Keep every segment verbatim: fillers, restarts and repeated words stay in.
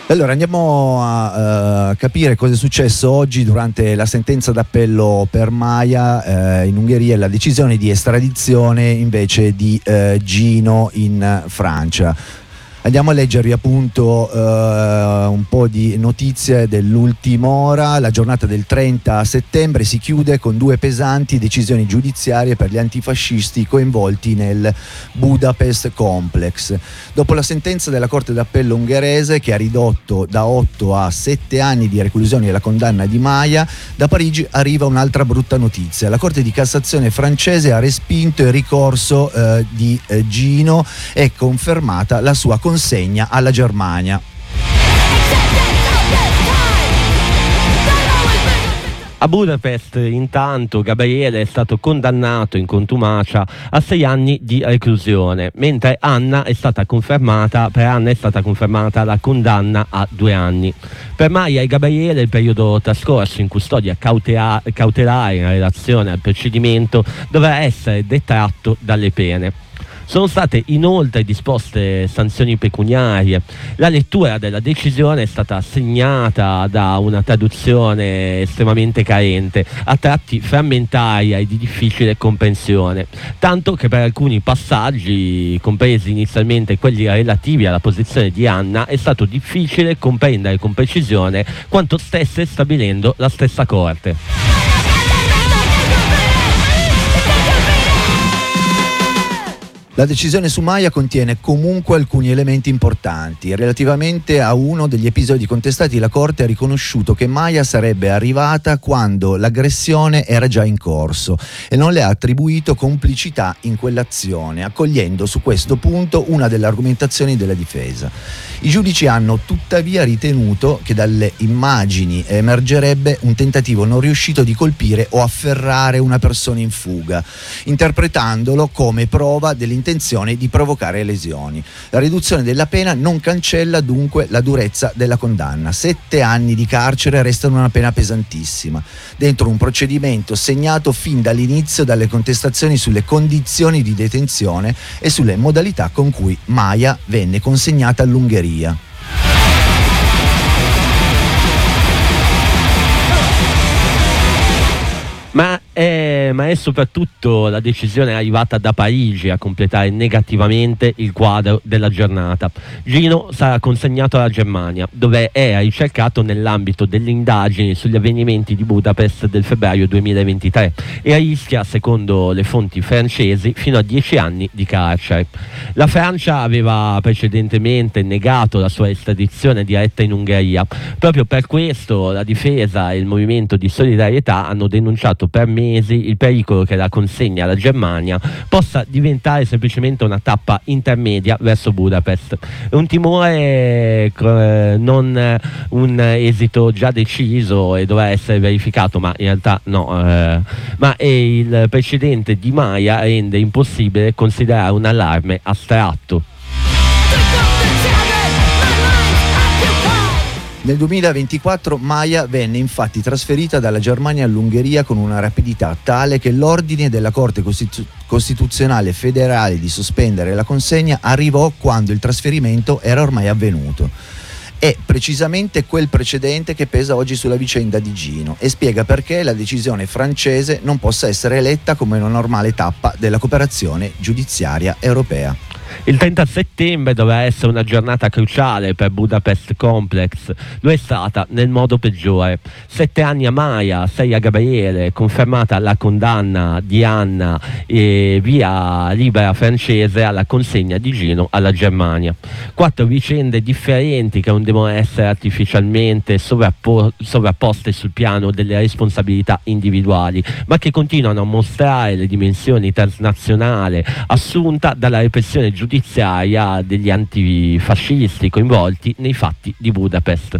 Allora andiamo a uh, capire cosa è successo oggi durante la sentenza d'appello per Maia uh, in Ungheria e la decisione di estradizione invece di uh, Gino in Francia. Andiamo a leggervi appunto uh, un po' di notizie dell'ultima ora. La giornata del trenta settembre si chiude con due pesanti decisioni giudiziarie per gli antifascisti coinvolti nel Budapest Complex. Dopo la sentenza della Corte d'Appello ungherese che ha ridotto da otto a sette anni di reclusione la condanna di Maia, da Parigi arriva un'altra brutta notizia. La Corte di Cassazione francese ha respinto il ricorso uh, di uh, Gino e confermata la sua consegna consegna alla Germania. A Budapest intanto Gabriele è stato condannato in contumacia a sei anni di reclusione, mentre Anna è stata confermata, per Anna è stata confermata la condanna a due anni. Per Maia e Gabriele il periodo trascorso in custodia cautea- cautelare in relazione al procedimento dovrà essere detratto dalle pene. Sono state inoltre disposte sanzioni pecuniarie. La lettura della decisione è stata segnata da una traduzione estremamente carente, a tratti frammentaria e di difficile comprensione, tanto che per alcuni passaggi, compresi inizialmente quelli relativi alla posizione di Anna, è stato difficile comprendere con precisione quanto stesse stabilendo la stessa Corte. La decisione su Maia contiene comunque alcuni elementi importanti. Relativamente a uno degli episodi contestati, la Corte ha riconosciuto che Maia sarebbe arrivata quando l'aggressione era già in corso e non le ha attribuito complicità in quell'azione, accogliendo su questo punto una delle argomentazioni della difesa. I giudici hanno tuttavia ritenuto che dalle immagini emergerebbe un tentativo non riuscito di colpire o afferrare una persona in fuga, interpretandolo come prova dell'intenzione di provocare lesioni. La riduzione della pena non cancella dunque la durezza della condanna. Sette anni di carcere restano una pena pesantissima, dentro un procedimento segnato fin dall'inizio dalle contestazioni sulle condizioni di detenzione e sulle modalità con cui Maia venne consegnata all'Ungheria. Ma è, ma è soprattutto la decisione arrivata da Parigi a completare negativamente il quadro della giornata. Gino sarà consegnato alla Germania, dove è ricercato nell'ambito delle indagini sugli avvenimenti di Budapest del febbraio duemilaventitré e rischia, secondo le fonti francesi, fino a dieci anni di carcere. La Francia aveva precedentemente negato la sua estradizione diretta in Ungheria. Proprio per questo la difesa e il movimento di solidarietà hanno denunciato per mesi il pericolo che la consegna alla Germania possa diventare semplicemente una tappa intermedia verso Budapest. Un timore, non un esito già deciso e dovrà essere verificato, ma in realtà no. Eh, ma è il precedente di Maia rende impossibile considerare un allarme astratto. Nel duemilaventiquattro Maia venne infatti trasferita dalla Germania all'Ungheria con una rapidità tale che l'ordine della Corte Costitu- Costituzionale federale di sospendere la consegna arrivò quando il trasferimento era ormai avvenuto. È precisamente quel precedente che pesa oggi sulla vicenda di Gino e spiega perché la decisione francese non possa essere letta come una normale tappa della cooperazione giudiziaria europea. Il trenta settembre doveva essere una giornata cruciale per Budapest Complex, lo è stata nel modo peggiore. Sette anni a Maia, sei a Gabriele, confermata la condanna di Anna e via libera francese alla consegna di Gino alla Germania. Quattro vicende differenti che non devono essere artificialmente sovrappo- sovrapposte sul piano delle responsabilità individuali, ma che continuano a mostrare le dimensioni transnazionali assunta dalla repressione giudiziaria degli antifascisti coinvolti nei fatti di Budapest.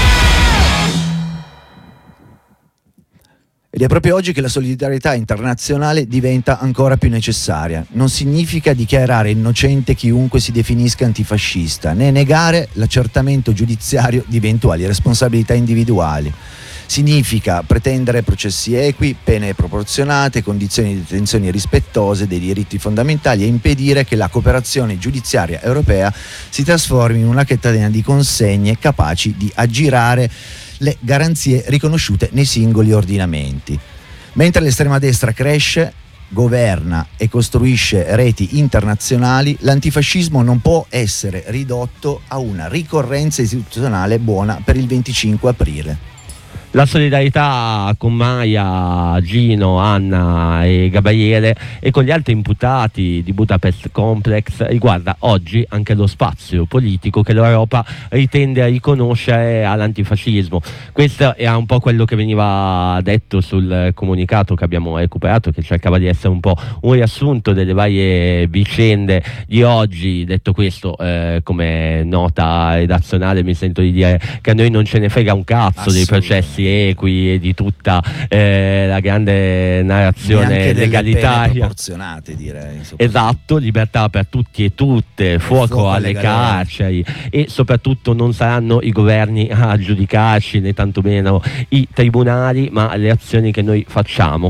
Ed è proprio oggi che la solidarietà internazionale diventa ancora più necessaria. Non significa dichiarare innocente chiunque si definisca antifascista, né negare l'accertamento giudiziario di eventuali responsabilità individuali. Significa pretendere processi equi, pene proporzionate, condizioni di detenzione rispettose dei diritti fondamentali e impedire che la cooperazione giudiziaria europea si trasformi in una catena di consegne capaci di aggirare le garanzie riconosciute nei singoli ordinamenti. Mentre l'estrema destra cresce, governa e costruisce reti internazionali, l'antifascismo non può essere ridotto a una ricorrenza istituzionale buona per il venticinque aprile. La solidarietà con Maya, Gino, Anna e Gabriele e con gli altri imputati di Budapest Complex riguarda oggi anche lo spazio politico che l'Europa ritende a riconoscere all'antifascismo. Questo era un po' quello che veniva detto sul comunicato che abbiamo recuperato, che cercava di essere un po' un riassunto delle varie vicende di oggi. Detto questo, eh, come nota redazionale mi sento di dire che a noi non ce ne frega un cazzo dei processi equi e di tutta eh, la grande narrazione legalitaria proporzionate, direi. Esatto, libertà per tutti e tutte, fuoco, fuoco alle carceri, e soprattutto non saranno i governi a giudicarci né tantomeno i tribunali, ma le azioni che noi facciamo.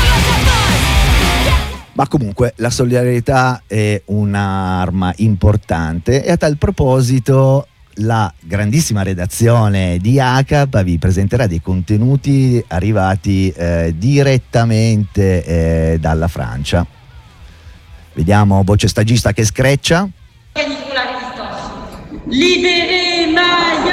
Ma comunque la solidarietà è un'arma importante e a tal proposito la grandissima redazione di A C A P vi presenterà dei contenuti arrivati eh, direttamente eh, dalla Francia. Vediamo voce stagista che screccia. L'idea